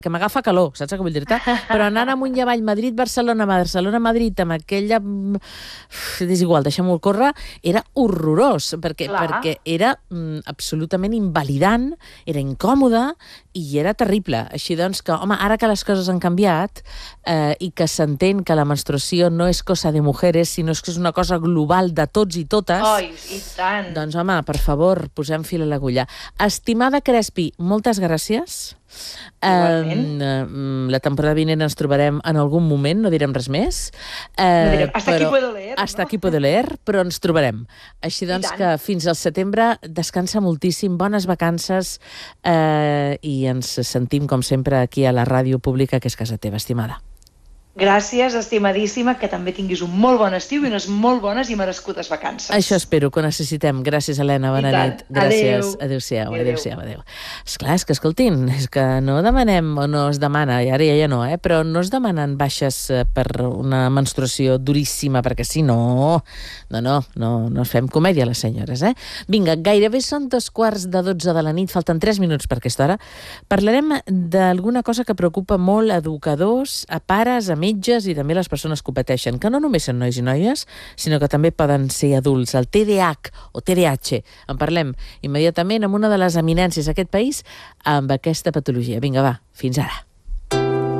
que m'agafa calor, saps què vull dir-te? Però anant amunt i avall, Madrid, Barcelona, Madrid, amb aquella... És igual, deixem-ho córrer, era horrorós, perquè era absolutament invalidant, era incòmode i era terrible. Així doncs que, home, ara que les coses han canviat i que s'entén que la menstruació no és cosa de mujeres, sinó que és una cosa global de tots i totes... Oi, i tant! Doncs, home, per favor, posem fil a l'agulla. Estimada Crespi, moltes gràcies. La temporada vinent ens trobarem en algun moment, no direm res més. No direm, hasta aquí puedo leer. Hasta aquí puedo leer, però ens trobarem. Així doncs que fins al setembre descansa moltíssim, bones vacances i ens sentim com sempre aquí a la ràdio pública que és casa teva, estimada. Gràcies, estimadíssima, que també tinguis un molt bon estiu i unes molt bones i merescudes vacances. Això espero, que ho necessitem. Gràcies, Helena, bona nit. Gràcies. Adéu-siau, adéu-siau, adéu. Esclar, és que escoltin, és que no demanem, o no es demana, i ara ja no, però no es demanen baixes per una menstruació duríssima, perquè si no es fem comèdia, les senyores, Vinga, gairebé són 11:45 de la nit, falten 3 minuts per aquesta hora. Parlarem d'alguna cosa que preocupa molt a educadors, a pares, a metges i també les persones que ho pateixen, que no només són nois i noies, sinó que també poden ser adults, el TDAH o TDAH. En parlem immediatament amb una de les eminències d'aquest país amb aquesta patologia. Vinga, va, fins ara.